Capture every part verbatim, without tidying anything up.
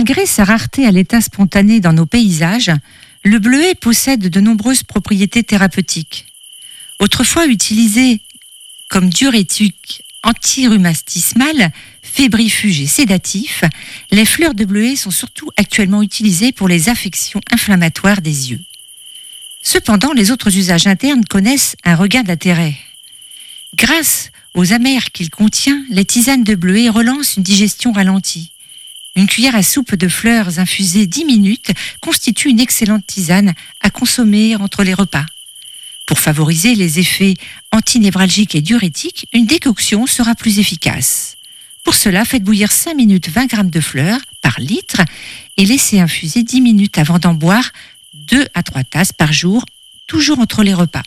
Malgré sa rareté à l'état spontané dans nos paysages, le bleuet possède de nombreuses propriétés thérapeutiques. Autrefois utilisé comme diurétique antirhumatismal, fébrifuge et sédatif, les fleurs de bleuet sont surtout actuellement utilisées pour les affections inflammatoires des yeux. Cependant, les autres usages internes connaissent un regain d'intérêt. Grâce aux amers qu'il contient, les tisanes de bleuet relancent une digestion ralentie. Une cuillère à soupe de fleurs infusées dix minutes constitue une excellente tisane à consommer entre les repas. Pour favoriser les effets antinévralgiques et diurétiques, une décoction sera plus efficace. Pour cela, faites bouillir cinq minutes vingt grammes de fleurs par litre et laissez infuser dix minutes avant d'en boire deux à trois tasses par jour, toujours entre les repas.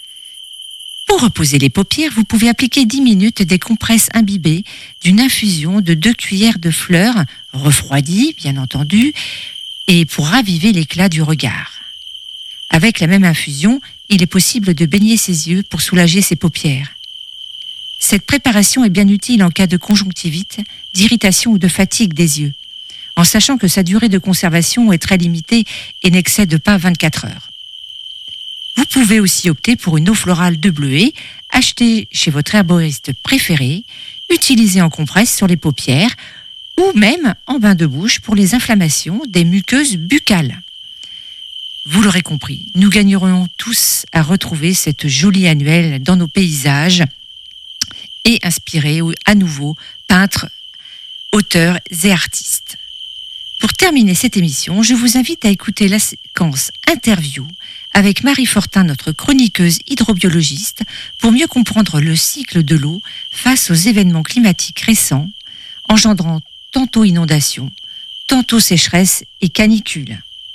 Pour reposer les paupières, vous pouvez appliquer dix minutes des compresses imbibées d'une infusion de deux cuillères de fleurs, refroidies bien entendu, et pour raviver l'éclat du regard. Avec la même infusion, il est possible de baigner ses yeux pour soulager ses paupières. Cette préparation est bien utile en cas de conjonctivite, d'irritation ou de fatigue des yeux, en sachant que sa durée de conservation est très limitée et n'excède pas vingt-quatre heures. Vous pouvez aussi opter pour une eau florale de bleuet, achetée chez votre herboriste préféré, utilisée en compresse sur les paupières ou même en bain de bouche pour les inflammations des muqueuses buccales. Vous l'aurez compris, nous gagnerons tous à retrouver cette jolie annuelle dans nos paysages et inspirer à nouveau peintres, auteurs et artistes. Pour terminer cette émission, je vous invite à écouter la séquence interview avec Marie Fortin, notre chroniqueuse hydrobiologiste, pour mieux comprendre le cycle de l'eau face aux événements climatiques récents, engendrant tantôt inondations, tantôt sécheresse et canicule.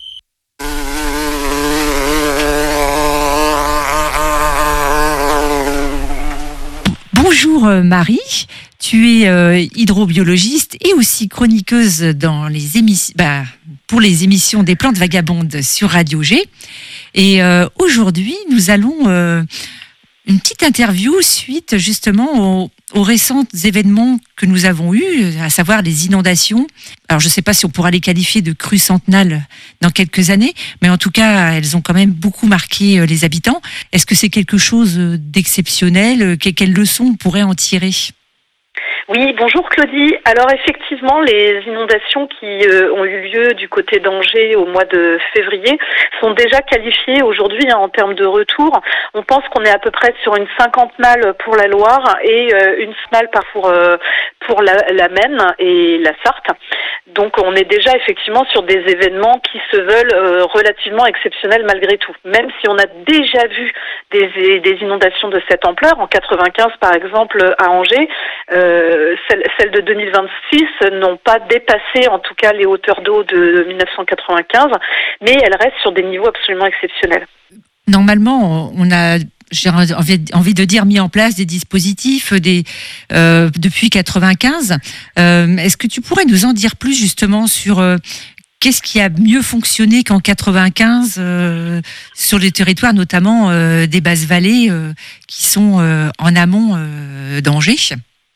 Bonjour Marie, tu es euh, hydrobiologiste et aussi chroniqueuse dans les émissions, bah, pour les émissions des plantes vagabondes sur Radio G. Et euh, aujourd'hui, nous allons euh, une petite interview suite justement aux, aux récents événements que nous avons eus, à savoir les inondations. Alors je ne sais pas si on pourra les qualifier de crues centennales dans quelques années, mais en tout cas, elles ont quand même beaucoup marqué les habitants. Est-ce que c'est quelque chose d'exceptionnel ? Quelles leçons on pourrait en tirer ? Oui, bonjour Claudie. Alors effectivement, les inondations qui euh, ont eu lieu du côté d'Angers au mois de février sont déjà qualifiées aujourd'hui hein, en termes de retour. On pense qu'on est à peu près sur une cinquantennale pour la Loire et euh, une snale pour euh, pour la, la Maine et la Sarthe. Donc on est déjà effectivement sur des événements qui se veulent euh, relativement exceptionnels malgré tout. Même si on a déjà vu des, des inondations de cette ampleur, en quatre-vingt-quinze par exemple à Angers, euh, celles, celles de deux mille vingt-six n'ont pas dépassé en tout cas les hauteurs d'eau de dix-neuf cent quatre-vingt-quinze, mais elles restent sur des niveaux absolument exceptionnels. Normalement, on a... j'ai envie de dire mis en place des dispositifs des, euh, depuis quatre-vingt-quinze. Euh, est-ce que tu pourrais nous en dire plus justement sur euh, qu'est-ce qui a mieux fonctionné qu'en quatre-vingt-quinze euh, sur les territoires notamment euh, des basses vallées euh, qui sont euh, en amont euh, d'Angers ?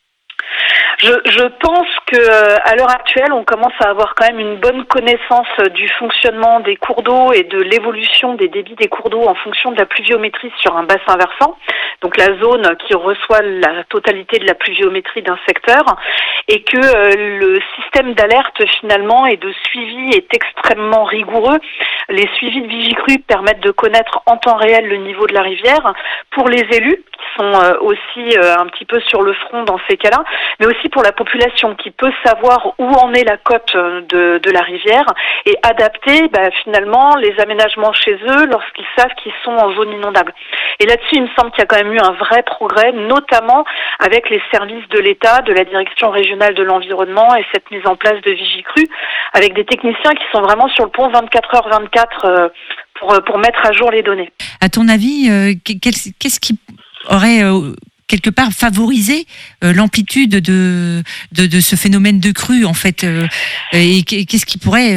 Je, je pense que euh, à l'heure actuelle, on commence à avoir quand même une bonne connaissance du fonctionnement des cours d'eau et de l'évolution des débits des cours d'eau en fonction de la pluviométrie sur un bassin versant, donc la zone qui reçoit la totalité de la pluviométrie d'un secteur, et que euh, le système d'alerte finalement et de suivi est extrêmement rigoureux. Les suivis de Vigicru permettent de connaître en temps réel le niveau de la rivière pour les élus qui sont euh, aussi euh, un petit peu sur le front dans ces cas-là, mais aussi pour la population qui peut savoir où en est la cote de, de la rivière et adapter bah, finalement les aménagements chez eux lorsqu'ils savent qu'ils sont en zone inondable. Et là-dessus, il me semble qu'il y a quand même eu un vrai progrès, notamment avec les services de l'État, de la Direction régionale de l'environnement et cette mise en place de Vigicru, avec des techniciens qui sont vraiment sur le pont vingt-quatre heures vingt-quatre euh, pour, pour mettre à jour les données. À ton avis, euh, qu'est-ce qui aurait... Euh quelque part favoriser euh, l'amplitude de, de de ce phénomène de crue en fait euh, et qu'est-ce qui pourrait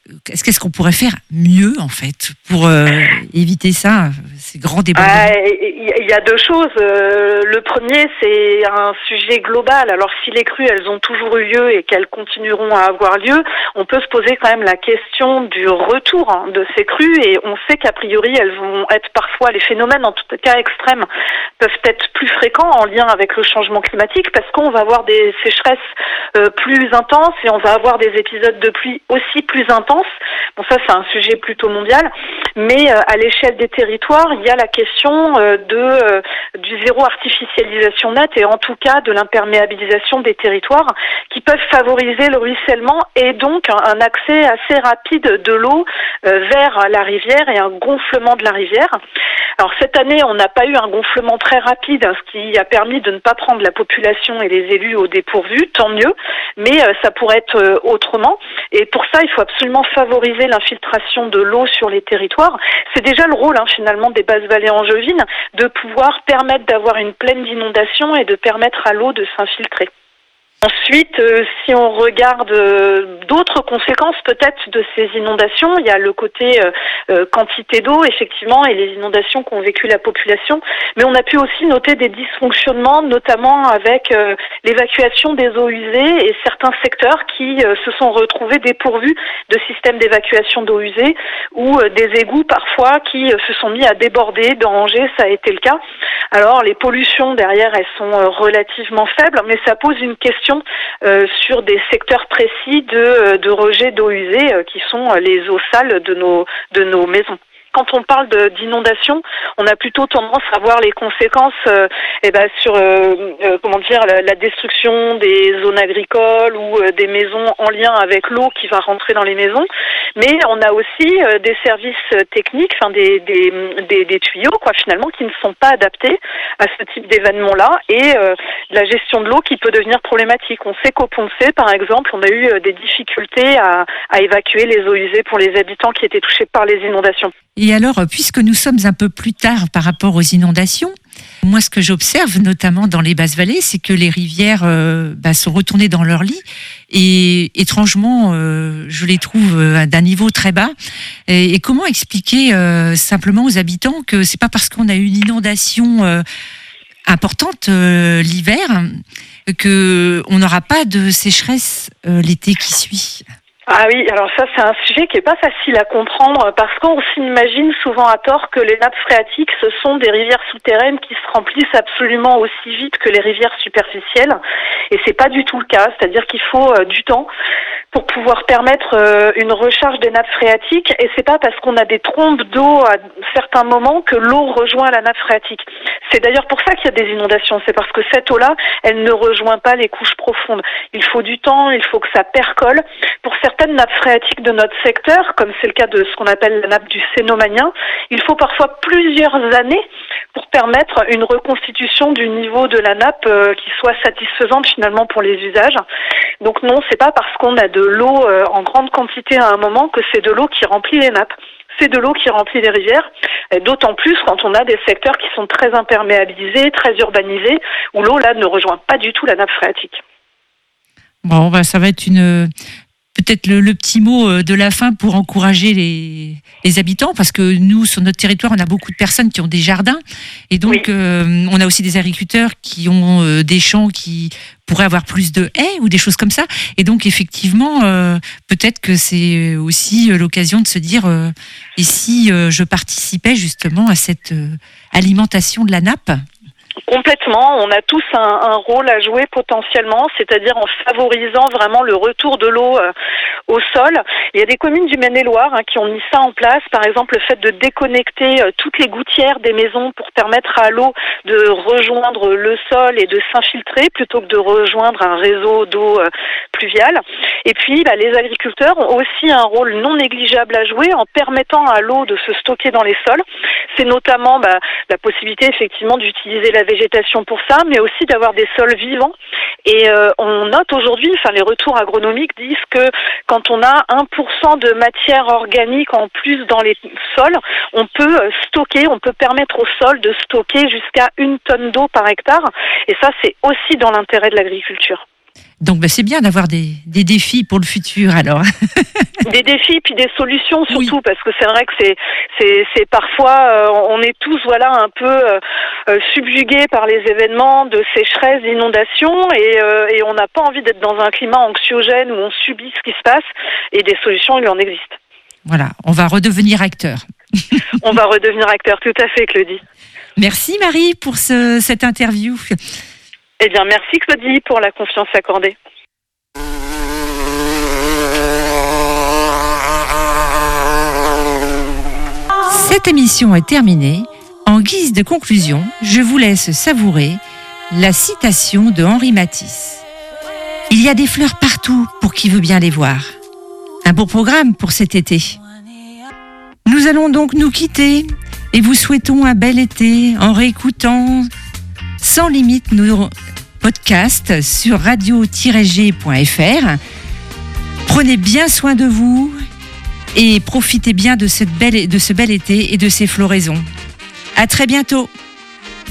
qu'est-ce qu'on pourrait faire mieux, en fait, pour euh, éviter ça, ces grands débordements? Il y a deux choses. Le premier, c'est un sujet global. Alors, si les crues, elles ont toujours eu lieu et qu'elles continueront à avoir lieu, on peut se poser quand même la question du retour hein, de ces crues. Et on sait qu'a priori, elles vont être parfois, les phénomènes, en tout cas extrêmes, peuvent être plus fréquents en lien avec le changement climatique parce qu'on va avoir des sécheresses euh, plus intenses et on va avoir des épisodes de pluie aussi plus intenses. Bon, ça, c'est un sujet plutôt mondial. Mais euh, à l'échelle des territoires, il y a la question euh, de euh, du zéro artificialisation nette et en tout cas de l'imperméabilisation des territoires qui peuvent favoriser le ruissellement et donc un, un accès assez rapide de l'eau euh, vers la rivière et un gonflement de la rivière. Alors cette année, on n'a pas eu un gonflement très rapide, hein, ce qui a permis de ne pas prendre la population et les élus au dépourvu, tant mieux, mais euh, ça pourrait être euh, autrement. Et pour ça, il faut absolument favoriser l'infiltration de l'eau sur les territoires. C'est déjà le rôle hein, finalement des basses vallées angevines de pouvoir permettre d'avoir une plaine d'inondation et de permettre à l'eau de s'infiltrer. Ensuite, euh, si on regarde euh, d'autres conséquences peut-être de ces inondations, il y a le côté euh, euh, quantité d'eau, effectivement, et les inondations qu'ont vécu la population, mais on a pu aussi noter des dysfonctionnements, notamment avec euh, l'évacuation des eaux usées et certains secteurs qui euh, se sont retrouvés dépourvus de systèmes d'évacuation d'eau usée ou euh, des égouts parfois qui euh, se sont mis à déborder. Dans Angers, ça a été le cas. Alors, les pollutions derrière, elles sont euh, relativement faibles, mais ça pose une question Euh, sur des secteurs précis de, de rejet d'eau usée euh, qui sont les eaux sales de nos, de nos maisons. Quand on parle de, d'inondation, on a plutôt tendance à voir les conséquences euh, eh ben, sur euh, euh, comment dire la, la destruction des zones agricoles ou euh, des maisons en lien avec l'eau qui va rentrer dans les maisons. Mais on a aussi euh, des services techniques, enfin des, des, des, des tuyaux quoi finalement qui ne sont pas adaptés à ce type d'événement-là et euh, la gestion de l'eau qui peut devenir problématique. On sait qu'au Poncé, par exemple, on a eu euh, des difficultés à, à évacuer les eaux usées pour les habitants qui étaient touchés par les inondations. Et alors, puisque nous sommes un peu plus tard par rapport aux inondations, moi ce que j'observe notamment dans les basses vallées, c'est que les rivières euh, bah, sont retournées dans leur lit et étrangement, euh, je les trouve euh, d'un niveau très bas. Et, et comment expliquer euh, simplement aux habitants que c'est pas parce qu'on a eu une inondation euh, importante euh, l'hiver que on n'aura pas de sécheresse euh, l'été qui suit? Ah oui, alors ça c'est un sujet qui est pas facile à comprendre parce qu'on s'imagine souvent à tort que les nappes phréatiques ce sont des rivières souterraines qui se remplissent absolument aussi vite que les rivières superficielles et c'est pas du tout le cas, c'est-à-dire qu'il faut euh, du temps pour pouvoir permettre euh, une recharge des nappes phréatiques et c'est pas parce qu'on a des trombes d'eau à certains moments que l'eau rejoint la nappe phréatique. C'est d'ailleurs pour ça qu'il y a des inondations, c'est parce que cette eau-là, elle ne rejoint pas les couches profondes. Il faut du temps, il faut que ça percole. Pour certaines nappes phréatiques de notre secteur, comme c'est le cas de ce qu'on appelle la nappe du Cénomanien, il faut parfois plusieurs années pour permettre une reconstitution du niveau de la nappe euh, qui soit satisfaisante finalement pour les usages. Donc non, c'est pas parce qu'on a de l'eau euh, en grande quantité à un moment que c'est de l'eau qui remplit les nappes. C'est de l'eau qui remplit les rivières, et d'autant plus quand on a des secteurs qui sont très imperméabilisés, très urbanisés, où l'eau là ne rejoint pas du tout la nappe phréatique. Bon, bah, ça va être une peut-être le, le petit mot de la fin pour encourager les, les habitants, parce que nous, sur notre territoire, on a beaucoup de personnes qui ont des jardins, et donc oui. euh, on a aussi des agriculteurs qui ont euh, des champs qui pourraient avoir plus de haies ou des choses comme ça, et donc effectivement, euh, peut-être que c'est aussi l'occasion de se dire, euh, et si euh, je participais justement à cette euh, alimentation de la nappe ? Complètement, on a tous un, un rôle à jouer potentiellement, c'est-à-dire en favorisant vraiment le retour de l'eau euh, au sol. Il y a des communes du Maine-et-Loire hein, qui ont mis ça en place, par exemple le fait de déconnecter euh, toutes les gouttières des maisons pour permettre à l'eau de rejoindre le sol et de s'infiltrer plutôt que de rejoindre un réseau d'eau euh, pluviale. Et puis bah, les agriculteurs ont aussi un rôle non négligeable à jouer en permettant à l'eau de se stocker dans les sols. C'est notamment bah, la possibilité effectivement d'utiliser la végétation pour ça, mais aussi d'avoir des sols vivants. Et euh, on note aujourd'hui, enfin les retours agronomiques disent que quand on a un pour cent de matière organique en plus dans les sols, on peut stocker, on peut permettre au sol de stocker jusqu'à une tonne d'eau par hectare. Et ça, c'est aussi dans l'intérêt de l'agriculture. Donc bah, c'est bien d'avoir des, des défis pour le futur alors. Des défis puis des solutions surtout, oui. Parce que c'est vrai que c'est c'est c'est parfois euh, on est tous voilà un peu euh, subjugués par les événements de sécheresse, d'inondations et euh, et on n'a pas envie d'être dans un climat anxiogène où on subit ce qui se passe, et des solutions il en existe. Voilà, on va redevenir acteur. On va redevenir acteur, tout à fait, Claudie. Merci Marie pour ce, cette interview. Eh bien, merci Claudie pour la confiance accordée. Cette émission est terminée. En guise de conclusion, je vous laisse savourer la citation de Henri Matisse. Il y a des fleurs partout pour qui veut bien les voir. Un beau programme pour cet été. Nous allons donc nous quitter et vous souhaitons un bel été en réécoutant sans limite nos podcasts sur radio tiret g point f r. Prenez bien soin de vous et profitez bien de, cette belle, de ce bel été et de ces floraisons. À très bientôt.